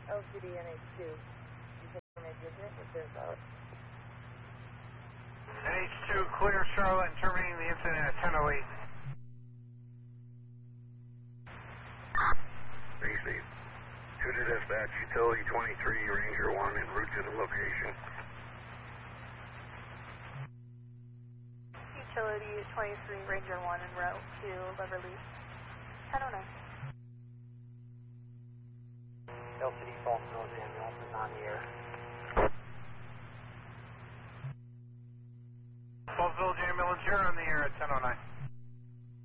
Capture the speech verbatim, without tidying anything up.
L C D N H two. You think you may be a bit with this out? N H two, clear Charlotte and terminating the incident at ten oh eight. Stacy, two to dispatch, utility twenty-three, Ranger one, en route to the location. Utility twenty-three, Ranger one, en route to Beverly. ten oh nine. L C D Falsville ambulance is on the air. Falsville ambulance, you're on the air at ten oh nine.